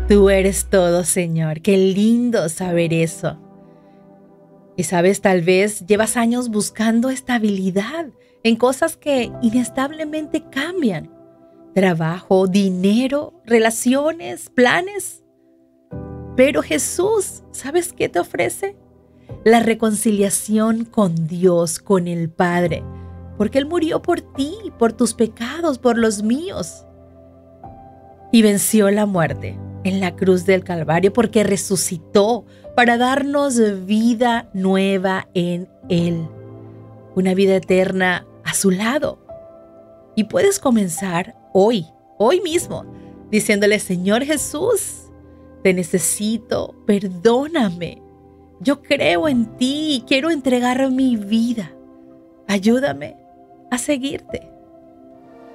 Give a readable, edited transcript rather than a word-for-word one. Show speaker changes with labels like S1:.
S1: Tú eres todo, Señor. Qué lindo saber eso. Y sabes, tal vez llevas años buscando estabilidad en cosas que inestablemente cambian. Trabajo, dinero, relaciones, planes. Pero Jesús, ¿sabes qué te ofrece? La reconciliación con Dios, con el Padre. Porque Él murió por ti, por tus pecados, por los míos. Y venció la muerte en la cruz del Calvario porque resucitó para darnos vida nueva en Él. Una vida eterna a su lado. Y puedes comenzar hoy mismo, diciéndole: Señor Jesús, te necesito, perdóname. Yo creo en ti y quiero entregar mi vida. Ayúdame a seguirte.